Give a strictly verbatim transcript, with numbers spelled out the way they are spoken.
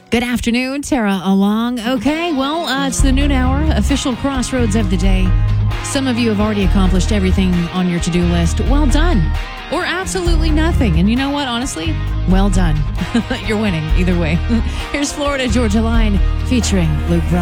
Good afternoon, Tara along. Okay, well, uh, it's the noon hour, official crossroads of the day. Some of you have already accomplished everything on your to-do list. Well done. Or absolutely nothing. And you know what? Honestly, well done. You're winning either way. Here's Florida Georgia Line featuring Luke Bryan.